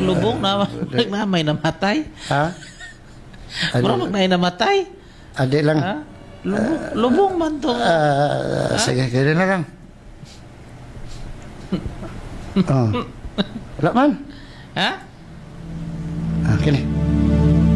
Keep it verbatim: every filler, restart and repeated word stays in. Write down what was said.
Murag lubong na, murag na may namatay. Ha? Murag na may namatay. Adi lang. Ha? Lubong, lubong man to. Ah, sige, kaya na lang. Oh. Wala man. Ha? Ah, kini.